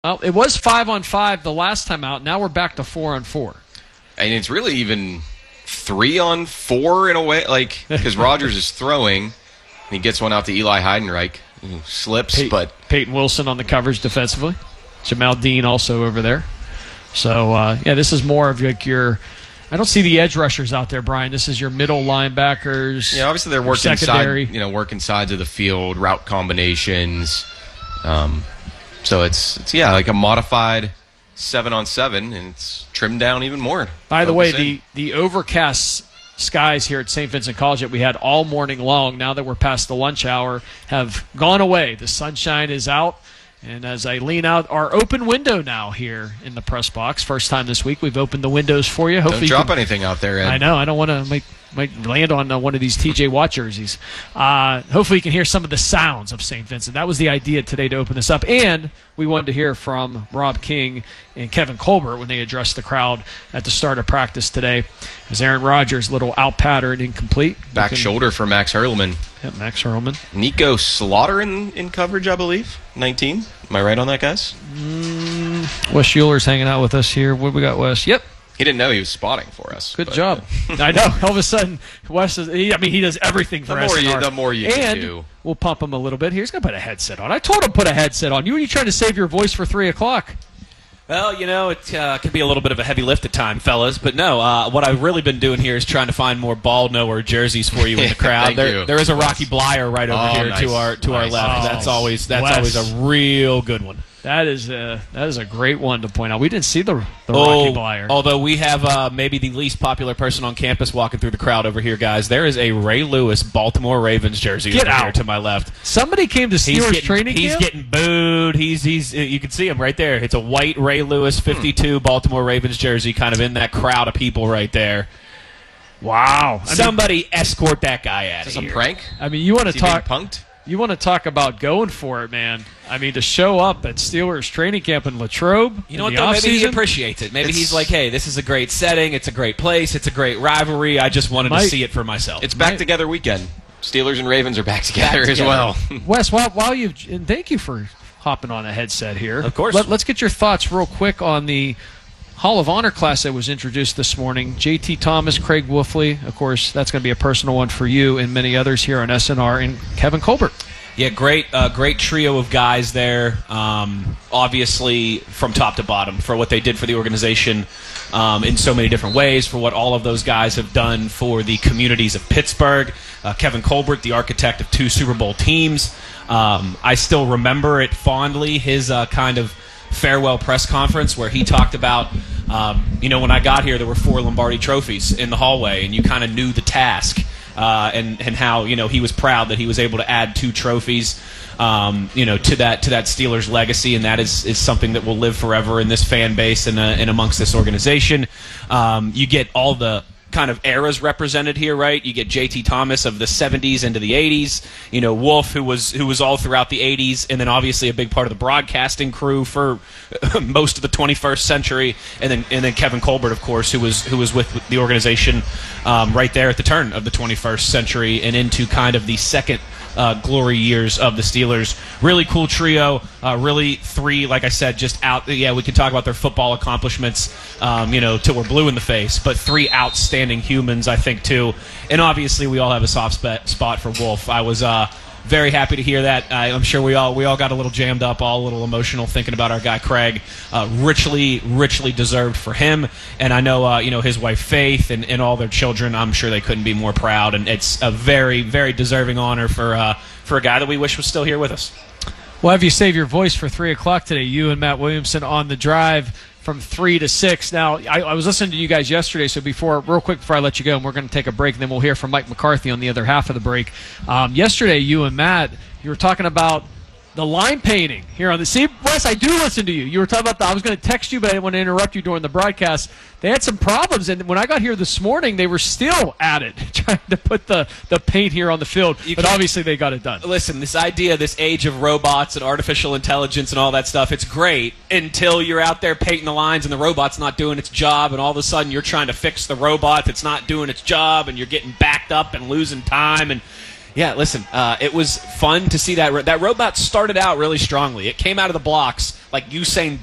Well, it was 5-on-5 the last time out. Now we're back to 4-on-4. And it's really even 3-on-4 in a way, like, because Rogers is throwing, and he gets one out to Eli Heidenreich, who slips, but Peyton Wilson on the coverage defensively. Jamal Dean also over there. So, this is more of like your – I don't see the edge rushers out there, Brian. This is your middle linebackers. Yeah, obviously they're working secondary. working sides of the field, route combinations. So it's like a modified 7-on-7, and it's trimmed down even more. By the way, the overcast skies here at St. Vincent College that we had all morning long, now that we're past the lunch hour, have gone away. The sunshine is out. And as I lean out our open window now here in the press box, first time this week, we've opened the windows for you. Hopefully don't drop anything out there, Ed. I know. I don't want to might land on one of these TJ Watt jerseys. Hopefully you can hear some of the sounds of St. Vincent. That was the idea today to open this up. And we wanted to hear from Rob King and Kevin Colbert when they addressed the crowd at the start of practice today. As Aaron Rodgers, little out pattern, incomplete. Back shoulder for Max Hurlman. Yep, Max Hurlman. Nico Slaughter in coverage, I believe. 19. Am I right on that, guys? Wes Schuler's hanging out with us here. What we got, Wes? Yep. He didn't know he was spotting for us. Good job. I know. All of a sudden, Wes is, he does everything for SNR. The more you can do. We'll pump him a little bit. He's going to put a headset on. I told him put a headset on. You trying to save your voice for 3 o'clock. Well, it can be a little bit of a heavy lift at times, fellas. But no, what I've really been doing here is trying to find more ball knower jerseys for you in the crowd. There is a Rocky Blyer right over here to our left. That's always a real good one. That is a great one to point out. We didn't see the Rocky Blyer. Although we have maybe the least popular person on campus walking through the crowd over here, guys. There is a Ray Lewis Baltimore Ravens jersey here to my left. Somebody came to Steelers training camp? He's getting booed. He's you can see him right there. It's a white Ray Lewis 52 Baltimore Ravens jersey kind of in that crowd of people right there. Wow. Somebody escort that guy out of here. Is this a prank? I mean, you want to talk punked? You want to talk about going for it, man. I mean, to show up at Steelers training camp in Latrobe. You know what, though? Maybe he appreciates it. Maybe he's like, hey, this is a great setting. It's a great place. It's a great rivalry. I just wanted to see it for myself. It's back together weekend. Steelers and Ravens are back together as well. Wes, while and thank you for hopping on a headset here. Of course. Let's get your thoughts real quick on the Hall of Honor class that was introduced this morning. J.T. Thomas, Craig Wolfley. Of course, that's going to be a personal one for you and many others here on SNR, and Kevin Colbert. Yeah, great trio of guys there. Obviously, from top to bottom, for what they did for the organization in so many different ways, for what all of those guys have done for the communities of Pittsburgh. Kevin Colbert, the architect of 2 Super Bowl teams. I still remember it fondly, his kind of farewell press conference where he talked about, when I got here, there were 4 Lombardi trophies in the hallway, and you kind of knew the task. And how he was proud that he was able to add 2 trophies to that Steelers legacy, and that is something that will live forever in this fan base and amongst this organization. You get all the kind of eras represented here, right? You get J.T. Thomas of the 70s into the 80s, Wolf, who was all throughout the 80s, and then obviously a big part of the broadcasting crew for most of the 21st century, and then Kevin Colbert, of course, who was with the organization right there at the turn of the 21st century and into kind of the second glory years of the Steelers. Really cool trio. Really 3, like I said, just out. Yeah, we can talk about their football accomplishments, till we're blue in the face. But 3 outstanding humans, I think, too. And obviously, we all have a soft spot for Wolf. I was very happy to hear that. I'm sure we all got a little jammed up, all a little emotional, thinking about our guy Craig. Richly deserved for him, and I know his wife Faith and all their children. I'm sure they couldn't be more proud, and it's a very, very deserving honor for a guy that we wish was still here with us. We'll have you save your voice for 3 o'clock today. You and Matt Williamson on the drive from 3 to 6. Now, I was listening to you guys yesterday, so real quick before I let you go, and we're going to take a break, and then we'll hear from Mike McCarthy on the other half of the break. Yesterday, you and Matt, you were talking about the line painting here on the. See, Wes, I do listen to you. You were talking about I was going to text you, but I didn't want to interrupt you during the broadcast. They had some problems, and when I got here this morning, they were still at it, trying to put the paint here on the field. But obviously, they got it done. Listen, this idea, this age of robots and artificial intelligence and all that stuff, it's great until you're out there painting the lines and the robot's not doing its job, and all of a sudden you're trying to fix the robot that's not doing its job, and you're getting backed up and losing time, and Yeah, listen, it was fun to see that. That robot started out really strongly. It came out of the blocks like Usain